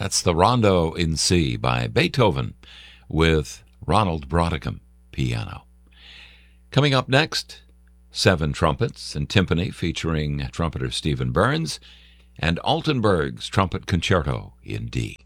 That's the Rondo in C by Beethoven with Ronald Brodigan piano. Coming up next, Seven Trumpets and Timpani featuring trumpeter Stephen Burns and Altenberg's Trumpet Concerto in D.